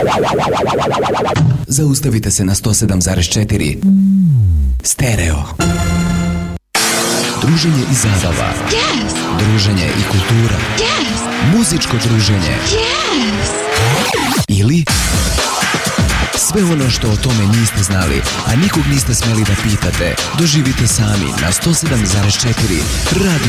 Zaustavite se na 107,4 Stereo. Druženje i zabava. Yes. Druženje i kultura. Yes. Muzičko druženje. Yes. Ili sve ono što o tome niste znali, a nikog niste smeli da pitate, doživite sami na 107,4 Radio